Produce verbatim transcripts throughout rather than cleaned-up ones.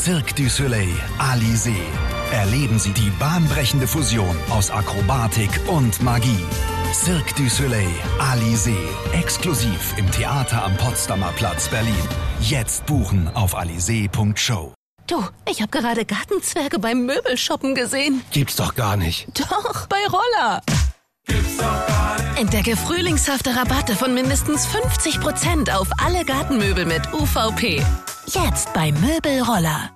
Cirque du Soleil, Alizé. Erleben Sie die bahnbrechende Fusion aus Akrobatik und Magie. Cirque du Soleil, Alizé. Exklusiv im Theater am Potsdamer Platz, Berlin. Jetzt buchen auf alizé punkt show. Du, ich habe gerade Gartenzwerge beim Möbelshoppen gesehen. Gibt's doch gar nicht. Doch, bei Roller. Gibt's doch gar nicht. Entdecke frühlingshafte Rabatte von mindestens fünfzig Prozent auf alle Gartenmöbel mit U V P. Jetzt bei Möbelroller.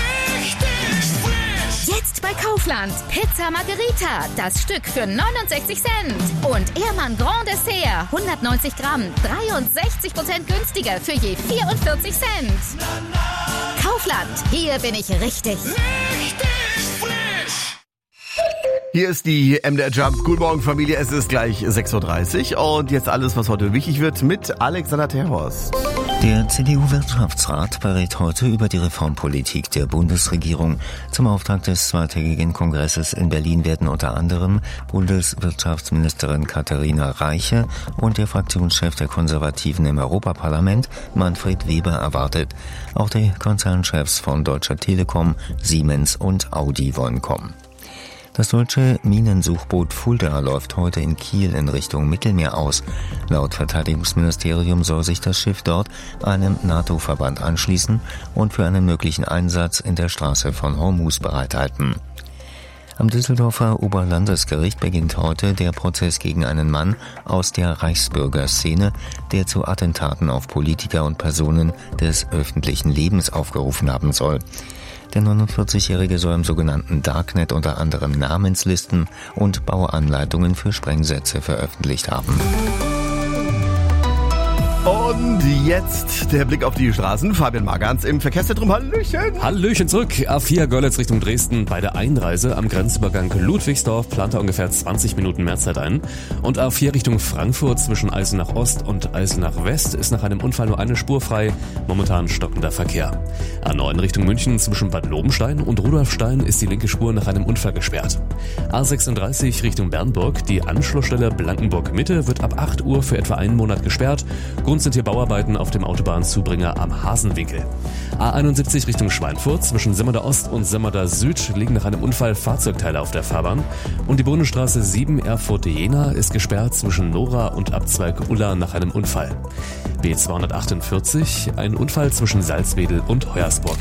Jetzt bei Kaufland. Pizza Margherita. Das Stück für neunundsechzig Cent. Und Ehrmann Grand Dessert. hundertneunzig Gramm. dreiundsechzig Prozent günstiger für je vierundvierzig Cent. Kaufland. Hier bin ich richtig. Richtig frisch. Hier ist die M D R Jump. Guten Morgen, Familie. Es ist gleich sechs Uhr dreißig und jetzt alles, was heute wichtig wird, mit Alexander Terhorst. Der C D U-Wirtschaftsrat berät heute über die Reformpolitik der Bundesregierung. Zum Auftakt des zweitägigen Kongresses in Berlin werden unter anderem Bundeswirtschaftsministerin Katharina Reiche und der Fraktionschef der Konservativen im Europaparlament, Manfred Weber, erwartet. Auch die Konzernchefs von Deutscher Telekom, Siemens und Audi wollen kommen. Das deutsche Minensuchboot Fulda läuft heute in Kiel in Richtung Mittelmeer aus. Laut Verteidigungsministerium soll sich das Schiff dort einem NATO-Verband anschließen und für einen möglichen Einsatz in der Straße von Hormuz bereithalten. Am Düsseldorfer Oberlandesgericht beginnt heute der Prozess gegen einen Mann aus der Reichsbürgerszene, der zu Attentaten auf Politiker und Personen des öffentlichen Lebens aufgerufen haben soll. Der neunundvierzigjährige soll im sogenannten Darknet unter anderem Namenslisten und Bauanleitungen für Sprengsätze veröffentlicht haben. Und jetzt der Blick auf die Straßen. Fabian Magans im Verkehrszentrum. Hallöchen. Hallöchen zurück. A vier Görlitz Richtung Dresden. Bei der Einreise am Grenzübergang Ludwigsdorf plant er ungefähr zwanzig Minuten mehr Zeit ein. Und A vier Richtung Frankfurt zwischen Eisenach Ost und Eisenach West ist nach einem Unfall nur eine Spur frei. Momentan stockender Verkehr. A neun Richtung München zwischen Bad Lobenstein und Rudolfstein ist die linke Spur nach einem Unfall gesperrt. A sechsunddreißig Richtung Bernburg. Die Anschlussstelle Blankenburg Mitte wird ab acht Uhr für etwa einen Monat gesperrt. Grund sind hier Bauarbeiten auf dem Autobahnzubringer am Hasenwinkel. A einundsiebzig Richtung Schweinfurt zwischen Semmerda Ost und Semmerda Süd liegen nach einem Unfall Fahrzeugteile auf der Fahrbahn. Und die Bundesstraße sieben Erfurt-Jena ist gesperrt zwischen Nora und Abzweig Ulla nach einem Unfall. B zweihundertachtundvierzig, ein Unfall zwischen Salzwedel und Hoyersburg.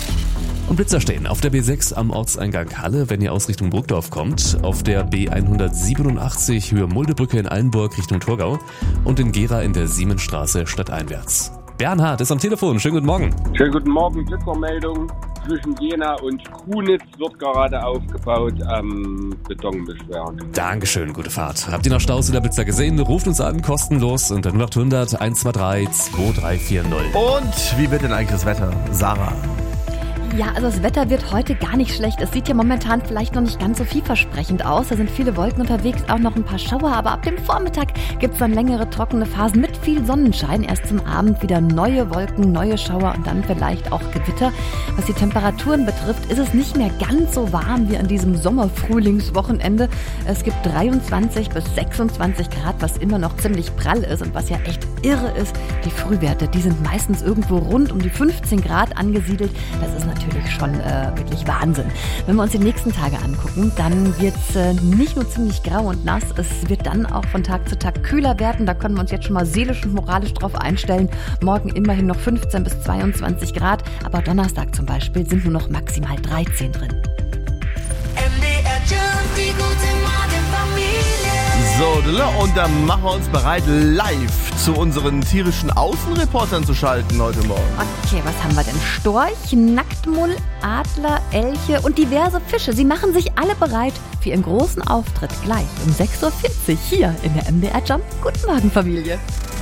Und Blitzer stehen auf der B sechs am Ortseingang Halle, wenn ihr aus Richtung Burgdorf kommt, auf der B hundertsiebenundachtzig Höhe Muldebrücke in Allenburg Richtung Thurgau und in Gera in der Siemensstraße stadteinwärts. Bernhard ist am Telefon. Schönen guten Morgen. Schönen guten Morgen. Blitzermeldung. Zwischen Jena und Kunitz wird gerade aufgebaut am Betonmischwerk. Dankeschön, gute Fahrt. Habt ihr noch Staus oder Blitzer gesehen? Ruft uns an, kostenlos unter null acht hundert eins zwei drei zwei drei vier null. Und wie wird denn eigentlich das Wetter? Sarah? Ja, also das Wetter wird heute gar nicht schlecht. Es sieht ja momentan vielleicht noch nicht ganz so vielversprechend aus. Da sind viele Wolken unterwegs, auch noch ein paar Schauer. Aber ab dem Vormittag gibt es dann längere trockene Phasen mit viel Sonnenschein. Erst zum Abend wieder neue Wolken, neue Schauer und dann vielleicht auch Gewitter. Was die Temperaturen betrifft, ist es nicht mehr ganz so warm wie an diesem Sommerfrühlingswochenende. Es gibt dreiundzwanzig bis sechsundzwanzig Grad, was immer noch ziemlich prall ist und was ja echt irre ist. Die Frühwerte, die sind meistens irgendwo rund um die fünfzehn Grad angesiedelt. Das ist natürlich natürlich schon äh, wirklich Wahnsinn. Wenn wir uns die nächsten Tage angucken, dann wird es äh, nicht nur ziemlich grau und nass, es wird dann auch von Tag zu Tag kühler werden. Da können wir uns jetzt schon mal seelisch und moralisch drauf einstellen. Morgen immerhin noch fünfzehn bis zweiundzwanzig Grad, aber Donnerstag zum Beispiel sind nur noch maximal dreizehn drin. M D R Jump, die gute Morgenfamilie. So, und dann machen wir uns bereit, live zu unseren tierischen Außenreportern zu schalten heute Morgen. Okay, was haben wir denn? Storch, Nacktmull, Adler, Elche und diverse Fische. Sie machen sich alle bereit für ihren großen Auftritt gleich um sechs Uhr vierzig hier in der M D R Jump. Guten Morgen, Familie.